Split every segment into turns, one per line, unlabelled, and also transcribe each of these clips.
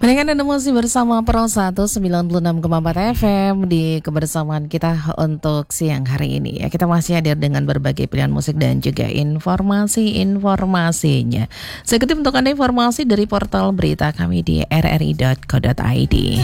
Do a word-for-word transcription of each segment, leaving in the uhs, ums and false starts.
Mereka Anda masih bersama Pro seratus sembilan puluh enam koma empat F M di kebersamaan kita untuk siang hari ini ya. Kita masih hadir dengan berbagai pilihan musik dan juga informasi-informasinya. Saya kutip untuk Anda informasi dari portal berita kami di r r i dot co dot i d.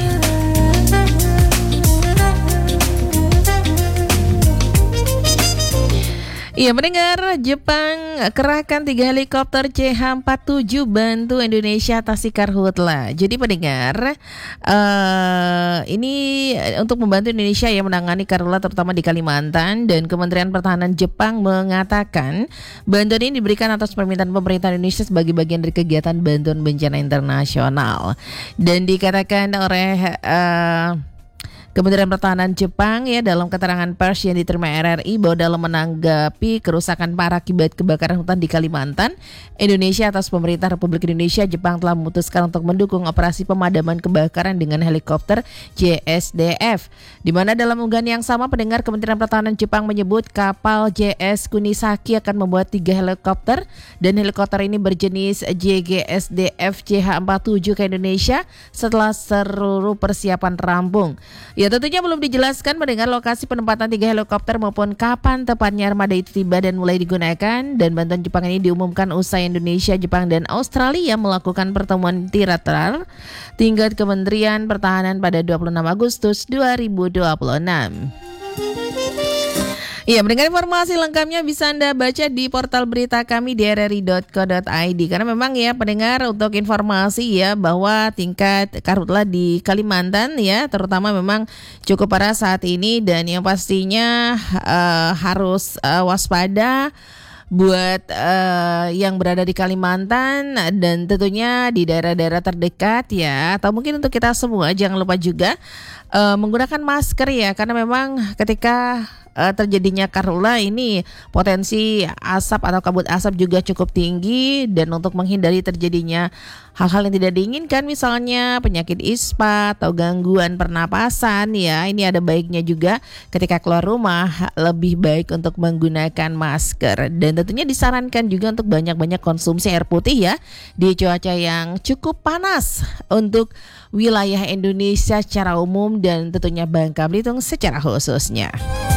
Iya, mendengar Jepang kerahkan tiga helikopter C H empat puluh tujuh bantu Indonesia atasi karhutla. Jadi pendengar, uh, ini untuk membantu Indonesia yang menangani karhutla terutama di Kalimantan, dan Kementerian Pertahanan Jepang mengatakan bantuan ini diberikan atas permintaan pemerintah Indonesia sebagai bagian dari kegiatan bantuan bencana internasional. Dan dikatakan oleh uh, Kementerian Pertahanan Jepang ya dalam keterangan pers yang diterima R R I bahwa dalam menanggapi kerusakan parah akibat kebakaran hutan di Kalimantan, Indonesia atas pemerintah Republik Indonesia, Jepang telah memutuskan untuk mendukung operasi pemadaman kebakaran dengan helikopter J S D F. Di mana dalam unggahan yang sama, pendengar, Kementerian Pertahanan Jepang menyebut kapal J S Kunisaki akan membuat tiga helikopter, dan helikopter ini berjenis J G S D F C H empat puluh tujuh ke Indonesia setelah seluruh persiapan rampung. Ya, tentunya belum dijelaskan mendengar lokasi penempatan tiga helikopter maupun kapan tepatnya armada itu tiba dan mulai digunakan. Dan bantuan Jepang ini diumumkan usai Indonesia, Jepang, dan Australia melakukan pertemuan trilateral tingkat Kementerian Pertahanan pada dua puluh enam Agustus dua ribu dua puluh enam. Iya, mendengar informasi lengkapnya bisa Anda baca di portal berita kami di r r i dot co dot i d. Karena memang ya pendengar, untuk informasi ya bahwa tingkat karhutla di Kalimantan ya terutama memang cukup parah saat ini, dan yang pastinya uh, harus uh, waspada buat uh, yang berada di Kalimantan dan tentunya di daerah-daerah terdekat ya, atau mungkin untuk kita semua jangan lupa juga uh, menggunakan masker ya, karena memang ketika Uh, terjadinya karhutla ini potensi asap atau kabut asap juga cukup tinggi, dan untuk menghindari terjadinya hal-hal yang tidak diinginkan misalnya penyakit ispa atau gangguan pernapasan ya, ini ada baiknya juga ketika keluar rumah lebih baik untuk menggunakan masker. Dan tentunya disarankan juga untuk banyak-banyak konsumsi air putih ya di cuaca yang cukup panas untuk wilayah Indonesia secara umum dan tentunya Bangka Belitung secara khususnya.